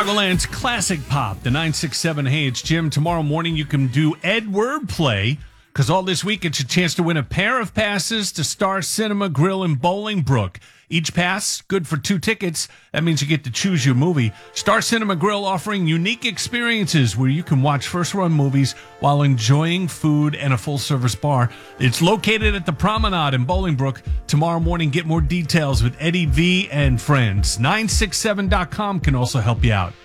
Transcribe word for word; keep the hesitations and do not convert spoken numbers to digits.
Chicagoland's classic pop, the nine six seven. Hey, it's Jim. Tomorrow morning you can do Ed Wordplay, because all this week it's a chance to win a pair of passes to Star Cinema Grill in Bolingbrook. Each pass, good for two tickets. That means you get to choose your movie. Star Cinema Grill offering unique experiences where you can watch first-run movies while enjoying food and a full-service bar. It's located at the Promenade in Bolingbrook. Tomorrow morning, get more details with Eddie V and friends. nine six seven dot com can also help you out.